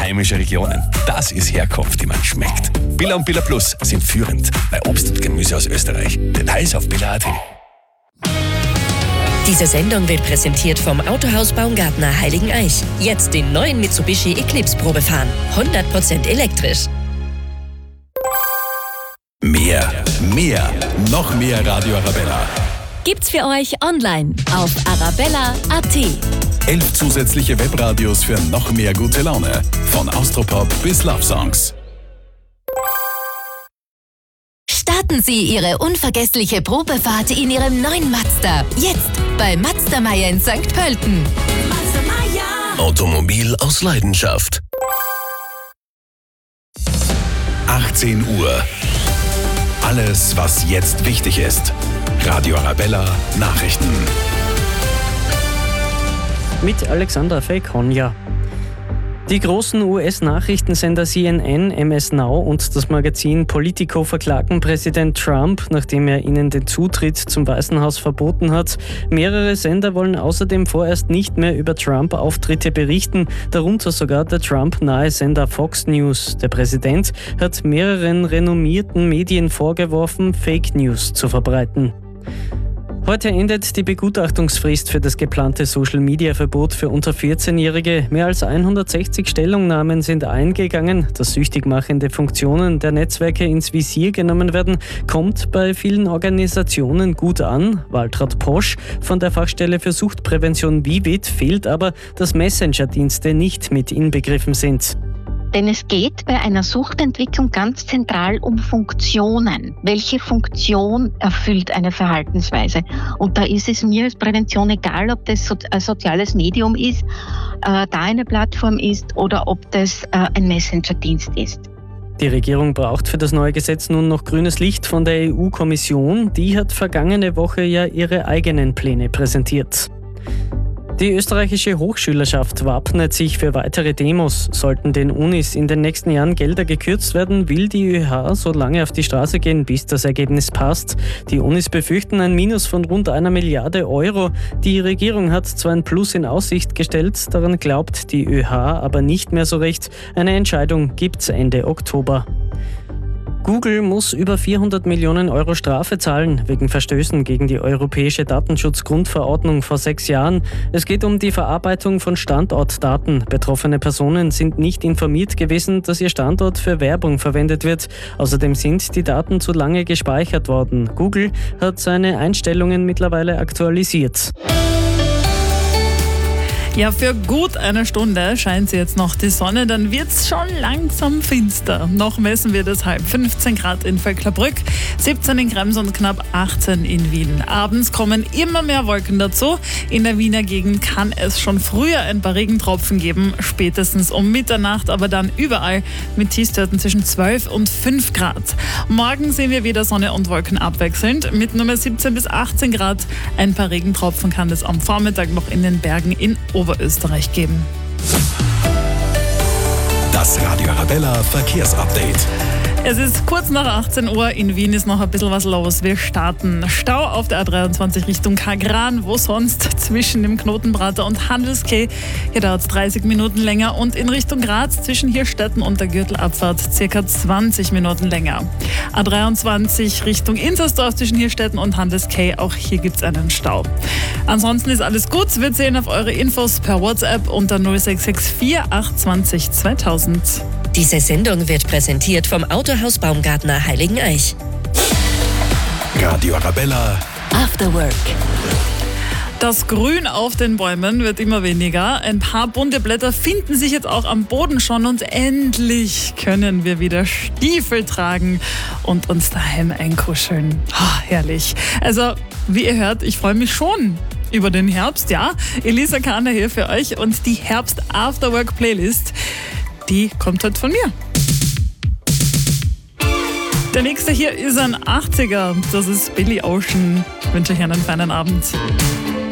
heimische Regionen. Das ist Herkunft, die man schmeckt. Billa und Billa Plus sind führend bei Obst und Gemüse aus Österreich. Details auf billa.at. Diese Sendung wird präsentiert vom Autohaus Baumgartner Heiligeneich. Jetzt den neuen Mitsubishi Eclipse Probe fahren. 100% elektrisch. Mehr, noch mehr Radio Arabella. Gibt's für euch online auf arabella.at. 11 zusätzliche Webradios für noch mehr gute Laune. Von Austropop bis Love Songs. Starten Sie Ihre unvergessliche Probefahrt in Ihrem neuen Mazda. Jetzt bei Mazda Meier in St. Pölten. Mazda Meier. Automobil aus Leidenschaft. 18 Uhr. Alles, was jetzt wichtig ist. Radio Arabella Nachrichten. Mit Alexandra Fekonja. Die großen US-Nachrichtensender CNN, MS Now und das Magazin Politico verklagen Präsident Trump, nachdem er ihnen den Zutritt zum Weißen Haus verboten hat. Mehrere Sender wollen außerdem vorerst nicht mehr über Trump-Auftritte berichten, darunter sogar der Trump-nahe Sender Fox News. Der Präsident hat mehreren renommierten Medien vorgeworfen, Fake News zu verbreiten. Heute endet die Begutachtungsfrist für das geplante Social-Media-Verbot für unter 14-Jährige. Mehr als 160 Stellungnahmen sind eingegangen. Dass süchtig machende Funktionen der Netzwerke ins Visier genommen werden, kommt bei vielen Organisationen gut an. Waltraud Posch von der Fachstelle für Suchtprävention Vivit fehlt aber, dass Messenger-Dienste nicht mit inbegriffen sind. Denn es geht bei einer Suchtentwicklung ganz zentral um Funktionen. Welche Funktion erfüllt eine Verhaltensweise? Und da ist es mir als Prävention egal, ob das ein soziales Medium ist, da eine Plattform ist oder ob das ein Messenger-Dienst ist. Die Regierung braucht für das neue Gesetz nun noch grünes Licht von der EU-Kommission. Die hat vergangene Woche ja ihre eigenen Pläne präsentiert. Die österreichische Hochschülerschaft wappnet sich für weitere Demos. Sollten den Unis in den nächsten Jahren Gelder gekürzt werden, will die ÖH so lange auf die Straße gehen, bis das Ergebnis passt. Die Unis befürchten ein Minus von rund 1 Milliarde Euro. Die Regierung hat zwar ein Plus in Aussicht gestellt, daran glaubt die ÖH aber nicht mehr so recht. Eine Entscheidung gibt's Ende Oktober. Google muss über 400 Millionen Euro Strafe zahlen wegen Verstößen gegen die Europäische Datenschutzgrundverordnung vor 6 Jahren. Es geht um die Verarbeitung von Standortdaten. Betroffene Personen sind nicht informiert gewesen, dass ihr Standort für Werbung verwendet wird. Außerdem sind die Daten zu lange gespeichert worden. Google hat seine Einstellungen mittlerweile aktualisiert. Ja, für gut eine Stunde scheint sie jetzt noch die Sonne, dann wird's schon langsam finster. Noch messen wir deshalb 15 Grad in Vöcklerbrück, 17 in Krems und knapp 18 in Wien. Abends kommen immer mehr Wolken dazu. In der Wiener Gegend kann es schon früher ein paar Regentropfen geben, spätestens um Mitternacht, aber dann überall mit Tiefstwerten zwischen 12 und 5 Grad. Morgen sehen wir wieder Sonne und Wolken abwechselnd mit Nummer 17 bis 18 Grad. Ein paar Regentropfen kann es am Vormittag noch in den Bergen in Oberösterreich geben. Das Radio Arabella Verkehrsupdate. Es ist kurz nach 18 Uhr, in Wien ist noch ein bisschen was los. Wir starten Stau auf der A23 Richtung Kagran, wo sonst zwischen dem Knotenprater und Handelskeh. Hier dauert es 30 Minuten länger und in Richtung Graz zwischen Hirstetten und der Gürtelabfahrt ca. 20 Minuten länger. A23 Richtung Inzersdorf zwischen Hirstetten und Handelskeh, auch hier gibt es einen Stau. Ansonsten ist alles gut. Wir zählen auf eure Infos per WhatsApp unter 0664 820 2000. Diese Sendung wird präsentiert vom Autohaus Baumgartner Heiligeneich. Radio Arabella After Work. Das Grün auf den Bäumen wird immer weniger. Ein paar bunte Blätter finden sich jetzt auch am Boden schon und endlich können wir wieder Stiefel tragen und uns daheim einkuscheln. Oh, herrlich. Also, wie ihr hört, ich freue mich schon über den Herbst, ja. Elisa Kahner hier für euch und die Herbst After Work Playlist, die kommt heute von mir. Der nächste hier ist ein 80er, das ist Billy Ocean. Ich wünsche euch einen feinen Abend.